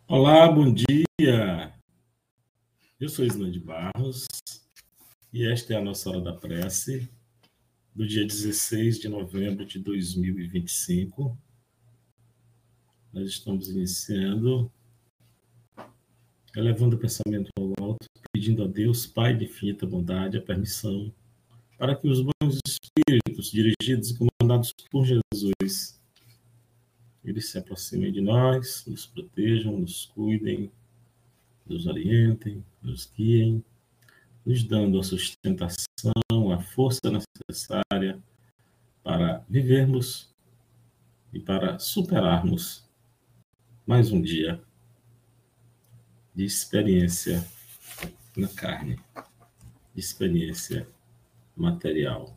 Olá, bom dia. Eu sou Islande Barros e esta é a nossa hora da prece do dia 16 de novembro de 2025. Nós estamos iniciando, elevando o pensamento ao alto, pedindo a Deus, Pai de infinita bondade, a permissão para que os bons espíritos, dirigidos e comandados por Jesus, eles se aproximem de nós, nos protejam, nos cuidem, nos orientem, nos guiem, nos dando a sustentação, a força necessária para vivermos e para superarmos mais um dia de experiência na carne, de experiência material.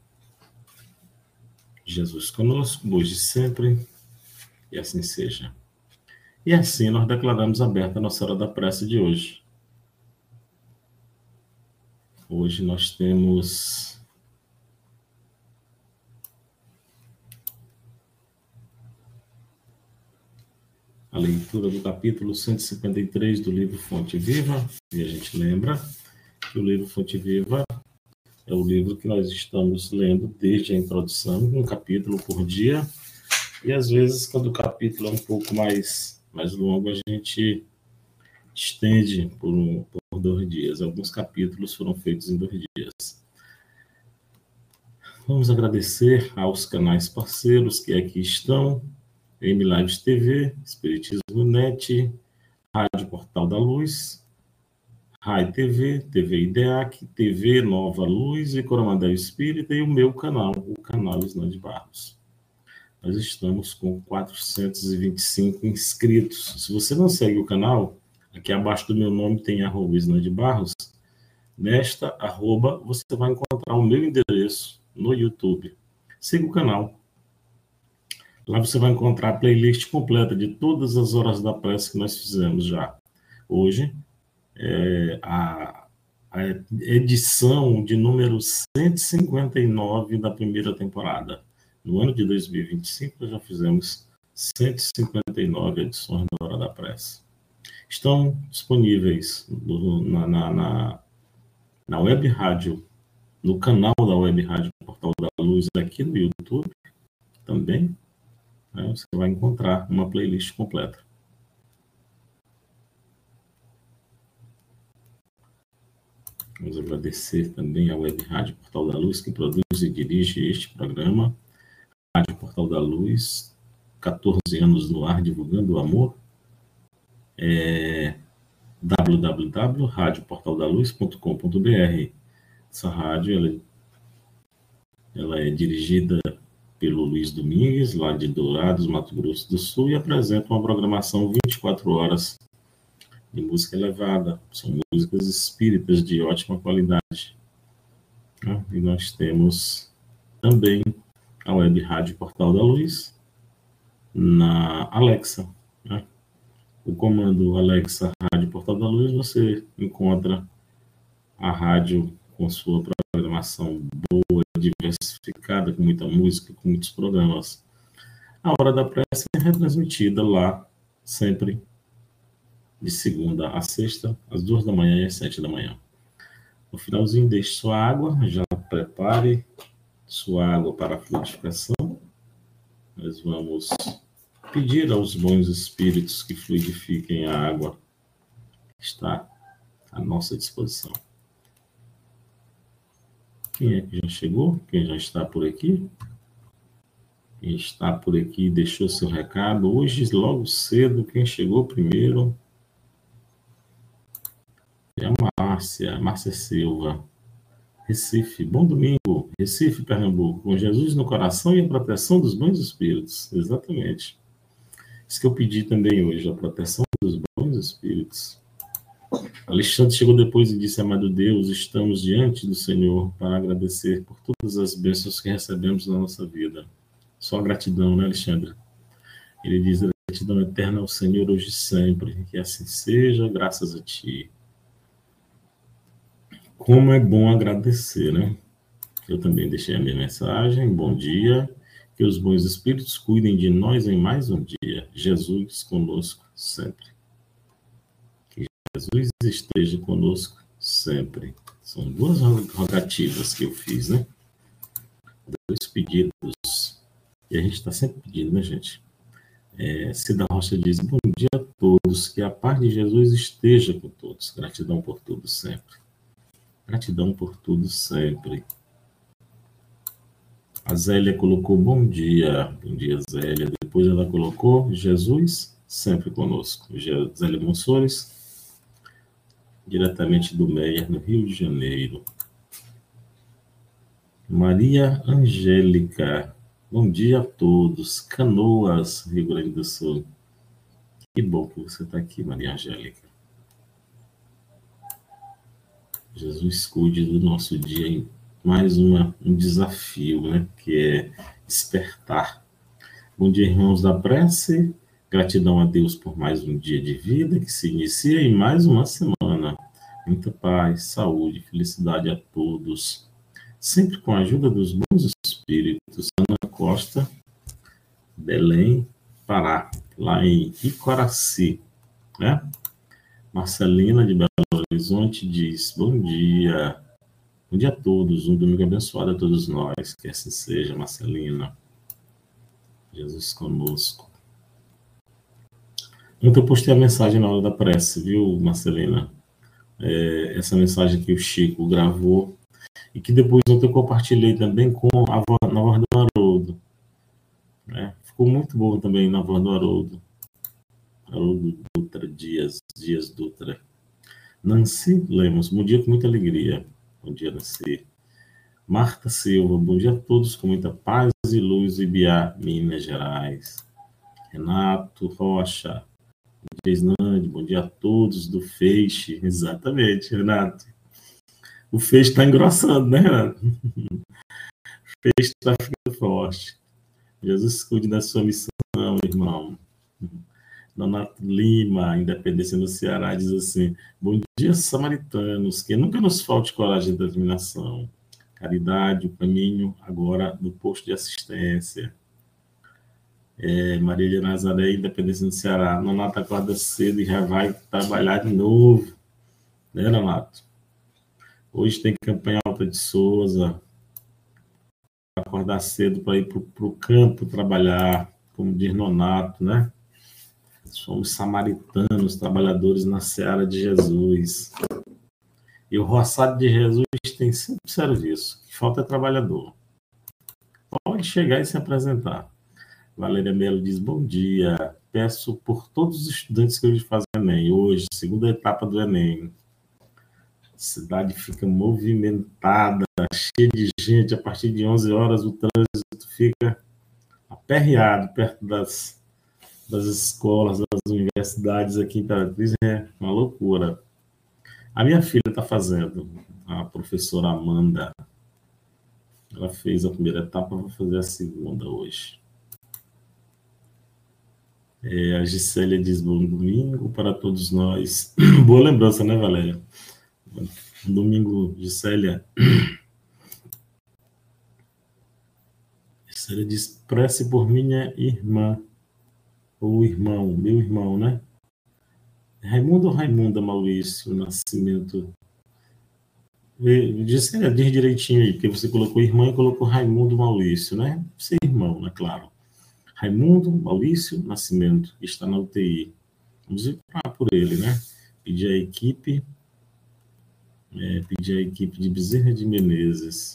Jesus conosco, hoje e sempre, e assim seja. E assim nós declaramos aberta a nossa hora da prece de hoje. Hoje nós temos a leitura do capítulo 153 do livro Fonte Viva, e a gente lembra que o livro Fonte Viva é o livro que nós estamos lendo desde a introdução, um capítulo por dia, e às vezes, quando o capítulo é um pouco mais longo, a gente estende por 2 dias. Alguns capítulos foram feitos em 2 dias. Vamos agradecer aos canais parceiros que aqui estão: MLives TV, Espiritismo Net, Rádio Portal da Luz, Rai TV, TV IDEAC, TV Nova Luz e Coromandel Espírita, e o meu canal, o canal Islande Barros. Nós estamos com 425 inscritos. Se você não segue o canal, aqui abaixo do meu nome tem @Islande Barros. Nesta @ você vai encontrar o meu endereço no YouTube. Siga o canal. Lá você vai encontrar a playlist completa de todas as horas da prece que nós fizemos já. Hoje é a edição de número 159 da primeira temporada. No ano de 2025, nós já fizemos 159 edições da Hora da Prece. Estão disponíveis na web rádio, no canal da web rádio Portal da Luz, aqui no YouTube também. Você vai encontrar uma playlist completa. Vamos agradecer também à web rádio Portal da Luz, que produz e dirige este programa. Rádio Portal da Luz, 14 anos no ar, divulgando o amor. www.radioportaldaluz.com.br. Essa rádio ela é dirigida pelo Luiz Domingues, lá de Dourados, Mato Grosso do Sul, e apresenta uma programação 24 horas de música elevada. São músicas espíritas de ótima qualidade. E nós temos também a web rádio Portal da Luz na Alexa. O comando Alexa Rádio Portal da Luz, você encontra a rádio com sua programação boa, diversificada, com muita música, com muitos programas. A Hora da Prece é retransmitida lá, sempre, de segunda a sexta, às 2 da manhã e às 7 da manhã. No finalzinho, deixe sua água, já prepare sua água para a fluidificação. Nós vamos pedir aos bons espíritos que fluidifiquem a água que está à nossa disposição. Quem é que já chegou? Quem já está por aqui? Quem está por aqui deixou seu recado. Hoje, logo cedo, quem chegou primeiro é a Márcia Silva. Recife, bom domingo. Recife, Pernambuco, com Jesus no coração e a proteção dos bons espíritos. Exatamente. Isso que eu pedi também hoje, a proteção dos bons espíritos. Alexandre chegou depois e disse: amado Deus, estamos diante do Senhor para agradecer por todas as bênçãos que recebemos na nossa vida. Só gratidão, né, Alexandre? Ele diz: gratidão eterna ao Senhor hoje e sempre. Que assim seja, graças a Ti. Como é bom agradecer, né? Eu também deixei a minha mensagem. Bom dia. Que os bons espíritos cuidem de nós em mais um dia. Jesus conosco sempre. Jesus esteja conosco sempre. São duas rogativas que eu fiz, né? Dois pedidos. E a gente está sempre pedindo, né, gente? Cida Rocha diz: bom dia a todos, que a paz de Jesus esteja com todos. Gratidão por tudo sempre. Gratidão por tudo sempre. A Zélia colocou bom dia. Bom dia, Zélia. Depois ela colocou Jesus sempre conosco. Zélia Monsores, diretamente do Meier, no Rio de Janeiro. Maria Angélica, bom dia a todos. Canoas, Rio Grande do Sul. Que bom que você está aqui, Maria Angélica. Jesus cuide do nosso dia em mais um desafio, né? Que é despertar. Bom dia, irmãos da prece. Gratidão a Deus por mais um dia de vida que se inicia em mais uma semana. Muita paz, saúde, felicidade a todos. Sempre com a ajuda dos bons espíritos. Ana Costa, Belém, Pará, lá em Icoraci, né? Marcelina de Belo Horizonte diz: bom dia. Bom dia a todos, um domingo abençoado a todos nós. Que assim seja, Marcelina. Jesus conosco. Ontem eu postei a mensagem na hora da prece, viu, Marcelina? Essa mensagem que o Chico gravou e que depois ontem eu compartilhei também na voz do Haroldo. Né? Ficou muito bom também na voz do Haroldo. Haroldo Dutra Dias Dutra. Nancy Lemos, bom dia com muita alegria. Bom dia, Nancy. Marta Silva, bom dia a todos com muita paz e luz, Ibiá, Minas Gerais. Renato Rocha, bom dia, Isnande, bom dia a todos do Feixe. Exatamente, Renato. O Feixe está engrossando, né, Renato? O Feixe está ficando forte. Jesus cuide da sua missão, irmão. Donato Lima, Independência no Ceará, diz assim: bom dia, samaritanos, que nunca nos falte coragem e determinação. Caridade, o caminho agora no posto de assistência. Maria de Nazaré, Independência no Ceará. Nonato acorda cedo e já vai trabalhar de novo. Né, Nonato? Hoje tem campanha Alta de Souza. Acordar cedo para ir para o campo trabalhar, como diz Nonato, né? Somos samaritanos, trabalhadores na seara de Jesus. E o roçado de Jesus tem sempre serviço. O que falta é trabalhador. Pode chegar e se apresentar. Valéria Melo diz: bom dia. Peço por todos os estudantes que hoje fazem Enem. Hoje, segunda etapa do Enem. A cidade fica movimentada, cheia de gente. A partir de 11 horas, o trânsito fica aperreado perto das escolas, das universidades aqui em Imperatriz. É uma loucura. A minha filha está fazendo, a professora Amanda. Ela fez a primeira etapa, vai fazer a segunda hoje. A Gisélia diz: bom domingo para todos nós. Boa lembrança, né, Valéria? Domingo, Gisélia. Gisélia diz: prece por minha irmã. Ou irmão, meu irmão, né? Raimundo ou Raimunda Maurício Nascimento? Diz direitinho aí, porque você colocou irmã e colocou Raimundo Maurício, né? Você é irmão, né? Claro. Raimundo Maurício Nascimento, que está na UTI. Vamos ir por ele, né? Pedir a equipe de Bezerra de Menezes.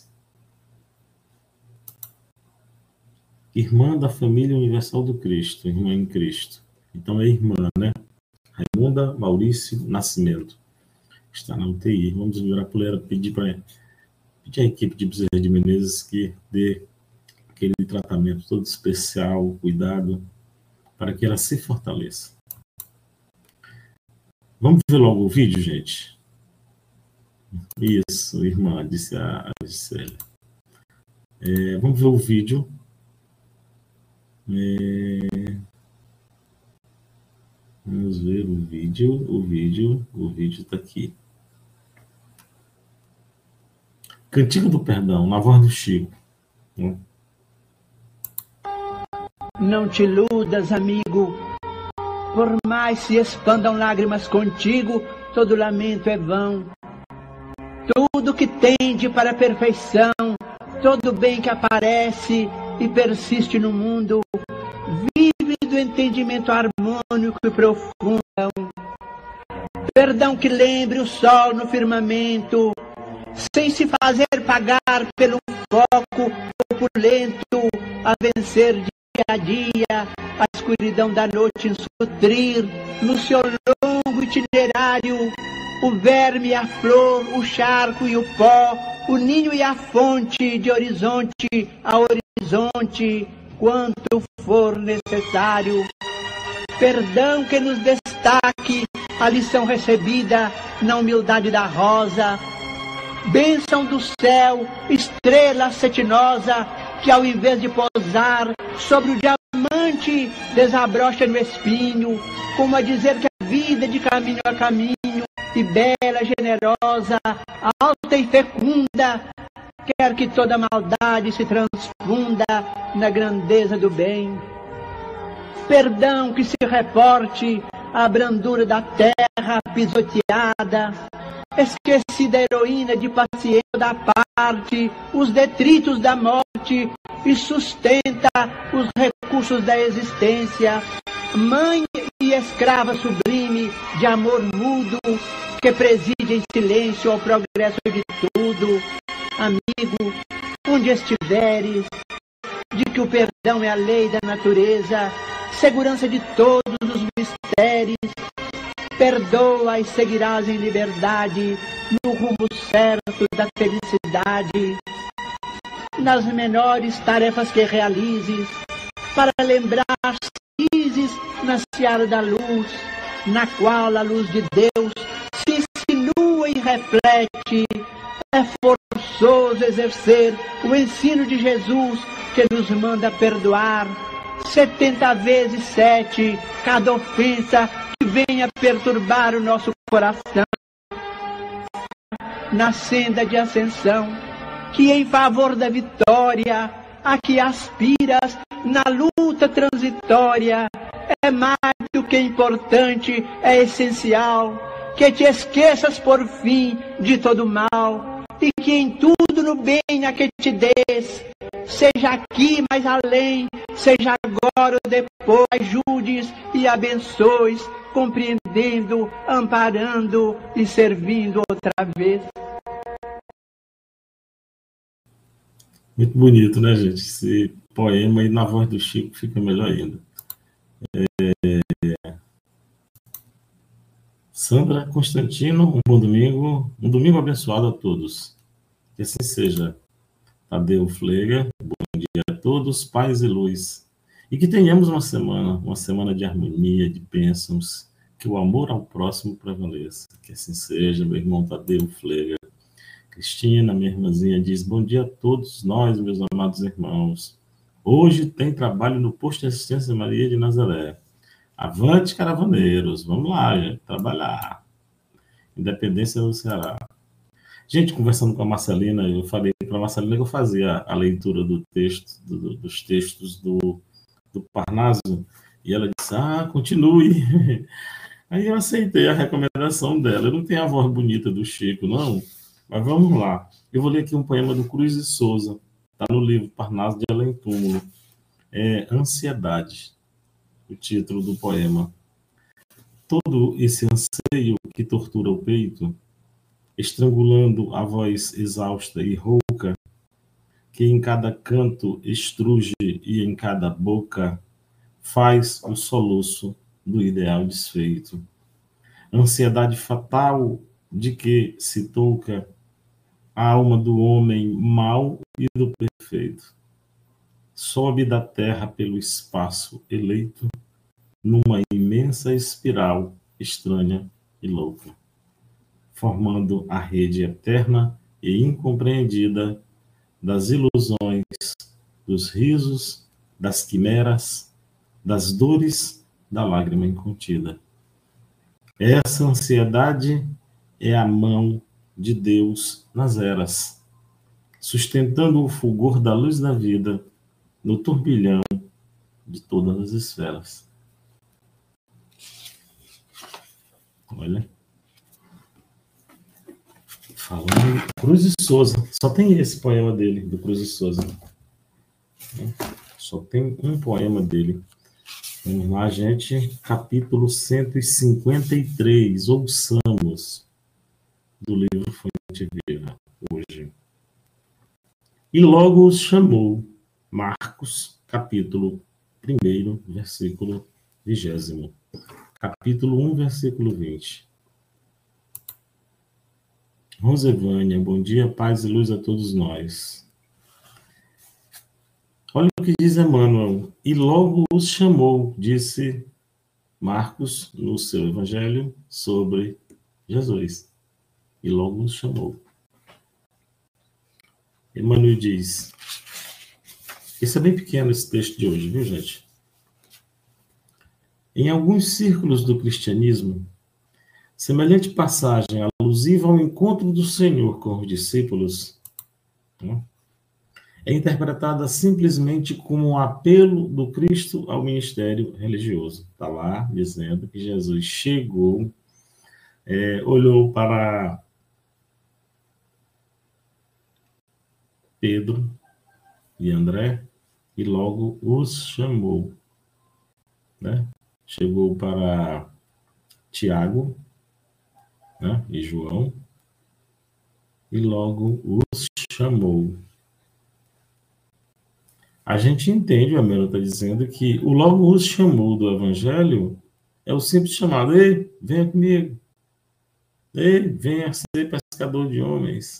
Irmã da família universal do Cristo, irmã em Cristo. Então é irmã, né? Raimunda Maurício Nascimento. Está na UTI. Vamos virar por ela, pedir a equipe de Bezerra de Menezes que dê aquele tratamento todo especial, cuidado, para que ela se fortaleça. Vamos ver logo o vídeo, gente? Isso, irmã, disse a Gisele. Vamos ver o vídeo. Vamos ver o vídeo está aqui. Cantigo do Perdão, na voz do Chico. Não te iludas, amigo, por mais se expandam lágrimas contigo, todo lamento é vão. Tudo que tende para a perfeição, todo bem que aparece e persiste no mundo, vive do entendimento harmônico e profundo. Perdão que lembre o sol no firmamento, sem se fazer pagar pelo foco opulento, a vencer dia a dia a escuridão da noite, nutrir no seu longo itinerário o verme e a flor, o charco e o pó, o ninho e a fonte, de horizonte a horizonte, quanto for necessário. Perdão que nos destaque a lição recebida na humildade da rosa, bênção do céu, estrela cetinosa, que ao invés de pousar sobre o diamante, desabrocha no espinho, como a dizer que a vida é de caminho a caminho, e bela, generosa, alta e fecunda, quer que toda maldade se transfunda na grandeza do bem. Perdão que se reporte à brandura da terra pisoteada, esquecida heroína de paciência da parte, os detritos da morte, e sustenta os recursos da existência, mãe e escrava sublime de amor mudo, que preside em silêncio ao progresso de tudo. Amigo, onde estiveres, de que o perdão é a lei da natureza, segurança de todos os mistérios, perdoa e seguirás em liberdade, no rumo certo da felicidade. Nas menores tarefas que realizes, para lembrar rises na seara da luz, na qual a luz de Deus se insinua e reflete. É forçoso exercer o ensino de Jesus, que nos manda perdoar 70 vezes 7 cada ofensa que venha perturbar o nosso coração. Na senda de ascensão, que em favor da vitória a que aspiras na luta transitória, é mais do que importante, é essencial que te esqueças por fim de todo mal, e que em tudo no bem a que te des, seja aqui mais além, seja agora ou depois, ajudes e abençoes, compreendendo, amparando e servindo outra vez. Muito bonito, né, gente? Esse poema aí na voz do Chico fica melhor ainda. Sandra Constantino, um bom domingo, um domingo abençoado a todos. Que assim seja. Tadeu Flega, bom dia a todos, paz e luz. E que tenhamos uma semana de harmonia, de bênçãos, que o amor ao próximo prevaleça. Que assim seja, meu irmão Tadeu Flega. Cristina, minha irmãzinha, diz, bom dia a todos nós, meus amados irmãos. Hoje tem trabalho no posto de assistência Maria de Nazaré. Avante, caravaneiros, vamos lá, gente, trabalhar. Independência do Ceará. Gente, conversando com a Marcelina, eu falei para a Marcelina que eu fazia a leitura do texto, dos textos do Parnaso, e ela disse, continue. Aí eu aceitei a recomendação dela. Eu não tenho a voz bonita do Chico, não, mas vamos lá. Eu vou ler aqui um poema do Cruz de Souza, está no livro Parnaso de Além Túmulo. É Ansiedade, o título do poema. Todo esse anseio que tortura o peito, estrangulando a voz exausta e rouca, que em cada canto estruge e em cada boca faz o soluço do ideal desfeito. Ansiedade fatal de que se touca a alma do homem mau e do perfeito. Sobe da terra pelo espaço eleito, numa imensa espiral estranha e louca, formando a rede eterna e incompreendida das ilusões, dos risos, das quimeras, das dores, da lágrima incontida. Essa ansiedade é a mão de Deus nas eras, sustentando o fulgor da luz da vida no turbilhão de todas as esferas. Olha. Falando Cruz e Souza. Só tem esse poema dele, do Cruz e Souza. Só tem um poema dele. Vamos lá, gente. Capítulo 153. Ouçamos do livro Fonte Viva, hoje. E logo os chamou. Marcos, capítulo 1, versículo 20. Capítulo 1, versículo 20. Rosevânia, bom dia, paz e luz a todos nós. Olha o que diz Emmanuel. E logo os chamou, disse Marcos no seu evangelho sobre Jesus. E logo os chamou. Emmanuel diz... Esse é bem pequeno, esse texto de hoje, viu, gente? Em alguns círculos do cristianismo, semelhante passagem alusiva ao encontro do Senhor com os discípulos, é interpretada simplesmente como um apelo do Cristo ao ministério religioso. Está lá dizendo que Jesus chegou, olhou para Pedro e André e logo os chamou. Né? Chegou para Tiago, né, e João e logo os chamou. A gente entende, o Emmanuel está dizendo que o logo os chamou do Evangelho é o simples chamado: ei, venha comigo. Ei, venha ser pescador de homens.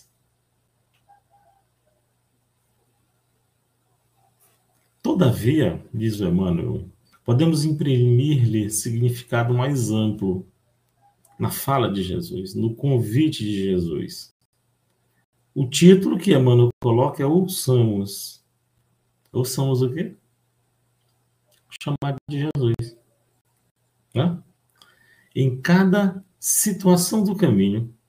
Todavia, diz o Emmanuel, podemos imprimir-lhe significado mais amplo na fala de Jesus, no convite de Jesus. O título que Emmanuel coloca é Ouçamos. Ouçamos o quê? O chamado de Jesus. Né? Em cada situação do caminho,